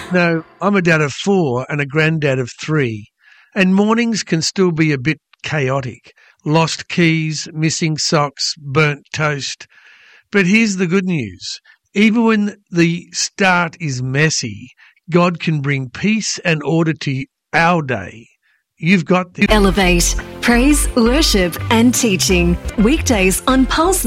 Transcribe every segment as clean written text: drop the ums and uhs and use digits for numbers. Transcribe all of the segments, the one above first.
No, I'm a dad of 4 and a granddad of 3, and mornings can still be a bit chaotic. Lost keys, missing socks, burnt toast. But here's the good news. Even when the start is messy, God can bring peace and order to our day. You've got this. Elevate, praise, worship and teaching. Weekdays on Pulse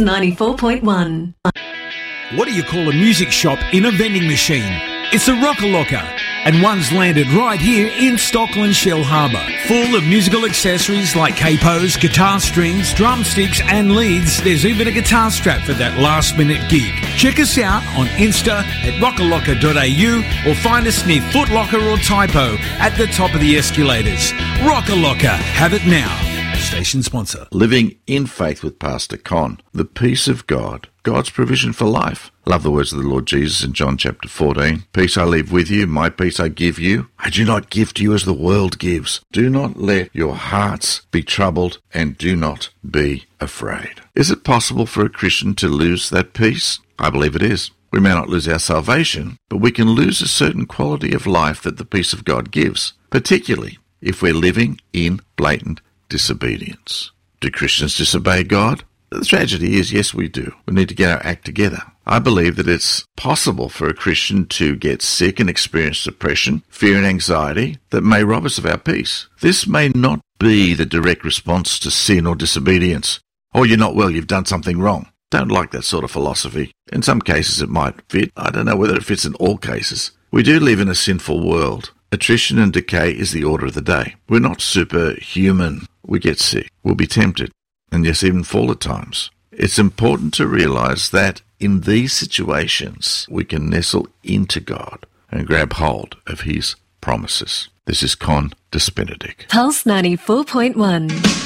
94.1. What do you call a music shop in a vending machine? It's a Rocker Locker, and one's landed right here in Stockland Shell Harbour. Full of musical accessories like capos, guitar strings, drumsticks and leads. There's even a guitar strap for that last-minute gig. Check us out on Insta at rockerlocker.au or find us near Foot Locker or Typo at the top of the escalators. Rocker Locker, have it now. Station sponsor. Living in faith with Pastor Con. The peace of God. God's provision for life. Love the words of the Lord Jesus in John chapter 14. Peace I leave with you, my peace I give you. I do not give to you as the world gives. Do not let your hearts be troubled and do not be afraid. Is it possible for a Christian to lose that peace? I believe it is. We may not lose our salvation, but we can lose a certain quality of life that the peace of God gives, particularly if we're living in blatant disobedience. Do Christians disobey God? The tragedy is, yes, we do. We need to get our act together. I believe that it's possible for a Christian to get sick and experience depression, fear and anxiety that may rob us of our peace. This may not be the direct response to sin or disobedience. Oh, you're not well, you've done something wrong. Don't like that sort of philosophy. In some cases it might fit. I don't know whether it fits in all cases. We do live in a sinful world. Attrition and decay is the order of the day. We're not superhuman. We get sick. We'll be tempted. And yes, even fall at times. It's important to realize that in these situations, we can nestle into God and grab hold of His promises. This is Con Despinadic. Pulse 94.1.